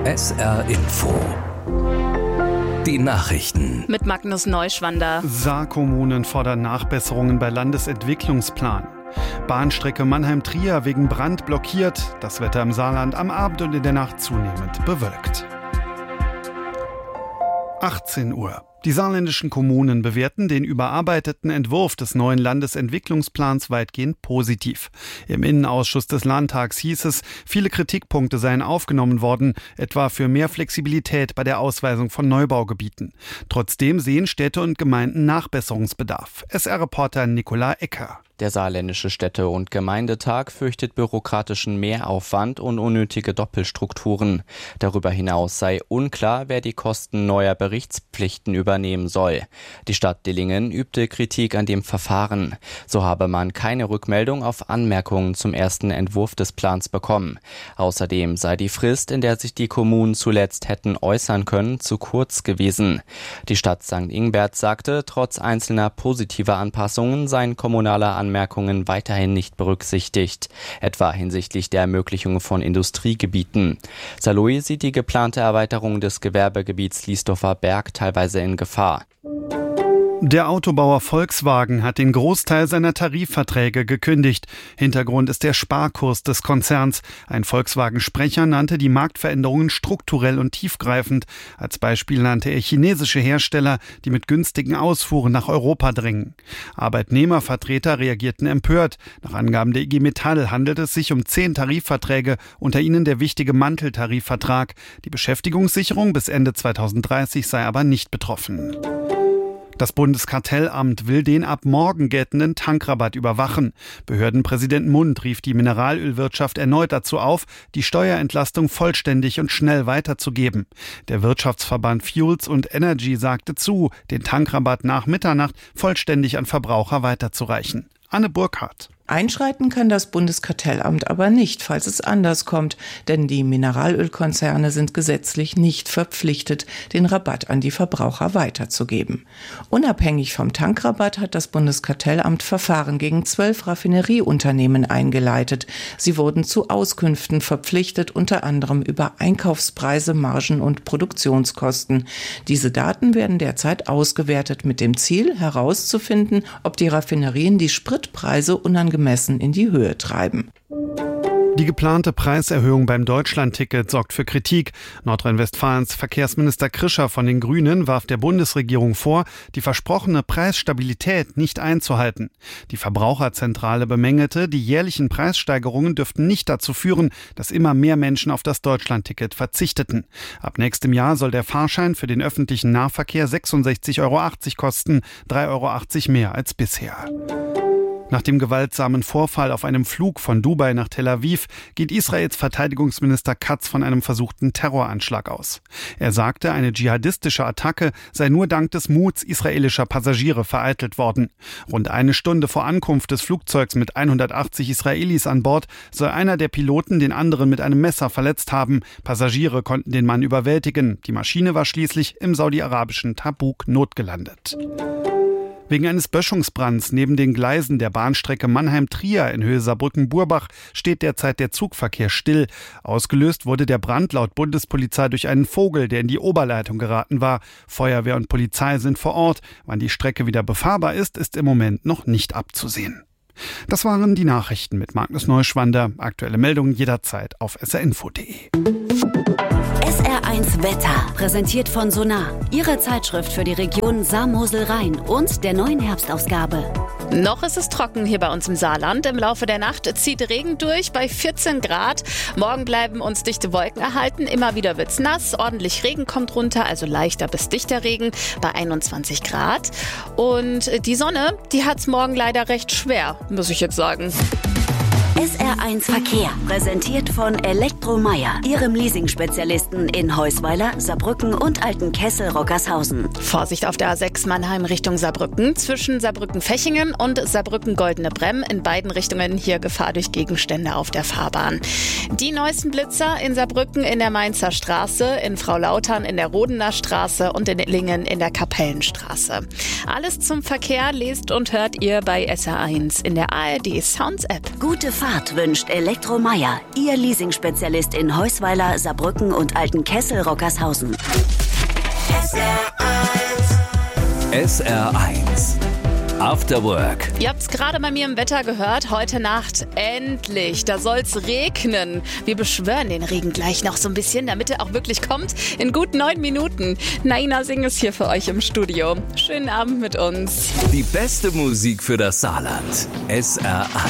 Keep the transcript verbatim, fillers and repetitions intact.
S R Info. Die Nachrichten. Mit Magnus Neuschwander. Saarkommunen fordern Nachbesserungen bei Landesentwicklungsplan. Bahnstrecke Mannheim-Trier wegen Brand blockiert. Das Wetter im Saarland am Abend und in der Nacht zunehmend bewölkt. achtzehn Uhr. Die saarländischen Kommunen bewerten den überarbeiteten Entwurf des neuen Landesentwicklungsplans weitgehend positiv. Im Innenausschuss des Landtags hieß es, viele Kritikpunkte seien aufgenommen worden, etwa für mehr Flexibilität bei der Ausweisung von Neubaugebieten. Trotzdem sehen Städte und Gemeinden Nachbesserungsbedarf. S R-Reporter Nicola Ecker. Der saarländische Städte- und Gemeindetag fürchtet bürokratischen Mehraufwand und unnötige Doppelstrukturen. Darüber hinaus sei unklar, wer die Kosten neuer Berichtspflichten übernehmen soll. Die Stadt Dillingen übte Kritik an dem Verfahren. So habe man keine Rückmeldung auf Anmerkungen zum ersten Entwurf des Plans bekommen. Außerdem sei die Frist, in der sich die Kommunen zuletzt hätten äußern können, zu kurz gewesen. Die Stadt Sankt Ingbert sagte, trotz einzelner positiver Anpassungen seien kommunale Anmerkungen weiterhin nicht berücksichtigt, etwa hinsichtlich der Ermöglichung von Industriegebieten. Saarlouis sieht die geplante Erweiterung des Gewerbegebiets Liesdorfer Berg teilweise in Gefahr. Der Autobauer Volkswagen hat den Großteil seiner Tarifverträge gekündigt. Hintergrund ist der Sparkurs des Konzerns. Ein Volkswagen-Sprecher nannte die Marktveränderungen strukturell und tiefgreifend. Als Beispiel nannte er chinesische Hersteller, die mit günstigen Ausfuhren nach Europa drängen. Arbeitnehmervertreter reagierten empört. Nach Angaben der I G Metall handelt es sich um zehn Tarifverträge, unter ihnen der wichtige Manteltarifvertrag. Die Beschäftigungssicherung bis Ende zweitausenddreißig sei aber nicht betroffen. Das Bundeskartellamt will den ab morgen geltenden Tankrabatt überwachen. Behördenpräsident Mund rief die Mineralölwirtschaft erneut dazu auf, die Steuerentlastung vollständig und schnell weiterzugeben. Der Wirtschaftsverband Fuels und Energy sagte zu, den Tankrabatt nach Mitternacht vollständig an Verbraucher weiterzureichen. Anne Burkhardt. Einschreiten kann das Bundeskartellamt aber nicht, falls es anders kommt, denn die Mineralölkonzerne sind gesetzlich nicht verpflichtet, den Rabatt an die Verbraucher weiterzugeben. Unabhängig vom Tankrabatt hat das Bundeskartellamt Verfahren gegen zwölf Raffinerieunternehmen eingeleitet. Sie wurden zu Auskünften verpflichtet, unter anderem über Einkaufspreise, Margen und Produktionskosten. Diese Daten werden derzeit ausgewertet mit dem Ziel, herauszufinden, ob die Raffinerien die Spritpreise unangemessen gemessen in die Höhe treiben. Die geplante Preiserhöhung beim Deutschlandticket sorgt für Kritik. Nordrhein-Westfalens Verkehrsminister Krischer von den Grünen warf der Bundesregierung vor, die versprochene Preisstabilität nicht einzuhalten. Die Verbraucherzentrale bemängelte, die jährlichen Preissteigerungen dürften nicht dazu führen, dass immer mehr Menschen auf das Deutschlandticket verzichteten. Ab nächstem Jahr soll der Fahrschein für den öffentlichen Nahverkehr sechsundsechzig Euro achtzig kosten, drei Euro achtzig mehr als bisher. Nach dem gewaltsamen Vorfall auf einem Flug von Dubai nach Tel Aviv geht Israels Verteidigungsminister Katz von einem versuchten Terroranschlag aus. Er sagte, eine dschihadistische Attacke sei nur dank des Muts israelischer Passagiere vereitelt worden. Rund eine Stunde vor Ankunft des Flugzeugs mit hundertachtzig Israelis an Bord soll einer der Piloten den anderen mit einem Messer verletzt haben. Passagiere konnten den Mann überwältigen. Die Maschine war schließlich im saudi-arabischen Tabuk notgelandet. Wegen eines Böschungsbrands neben den Gleisen der Bahnstrecke Mannheim-Trier in Höhe Saarbrücken-Burbach steht derzeit der Zugverkehr still. Ausgelöst wurde der Brand laut Bundespolizei durch einen Vogel, der in die Oberleitung geraten war. Feuerwehr und Polizei sind vor Ort. Wann die Strecke wieder befahrbar ist, ist im Moment noch nicht abzusehen. Das waren die Nachrichten mit Magnus Neuschwander. Aktuelle Meldungen jederzeit auf s r info punkt d e. S R eins Wetter, präsentiert von Sonar, Ihre Zeitschrift für die Region Saar-Mosel-Rhein und der neuen Herbstausgabe. Noch ist es trocken hier bei uns im Saarland. Im Laufe der Nacht zieht Regen durch bei vierzehn Grad. Morgen bleiben uns dichte Wolken erhalten. Immer wieder wird's nass. Ordentlich Regen kommt runter, also leichter bis dichter Regen bei einundzwanzig Grad. Und die Sonne, die hat's morgen leider recht schwer, muss ich jetzt sagen. S R eins Verkehr, präsentiert von Elektromeier, Ihrem Leasing-Spezialisten in Heusweiler, Saarbrücken und Altenkessel-Rockershausen. Vorsicht auf der A sechs Mannheim Richtung Saarbrücken, zwischen Saarbrücken-Fechingen und Saarbrücken-Goldene Bremm. In beiden Richtungen hier Gefahr durch Gegenstände auf der Fahrbahn. Die neuesten Blitzer in Saarbrücken in der Mainzer Straße, in Frau-Lautern in der Rodener Straße und in Illingen in der Kapellenstraße. Alles zum Verkehr lest und hört ihr bei S R eins in der A R D Sounds App. Gute Fahrt Fahrt wünscht Elektromeier, Ihr Leasingspezialist in Heusweiler, Saarbrücken und Altenkessel-Rockershausen. S R eins After Work. Ihr habt es gerade bei mir im Wetter gehört. Heute Nacht endlich. Da soll's regnen. Wir beschwören den Regen gleich noch so ein bisschen, damit er auch wirklich kommt. In gut neun Minuten. Naina Singh ist hier für euch im Studio. Schönen Abend mit uns. Die beste Musik für das Saarland. S R eins.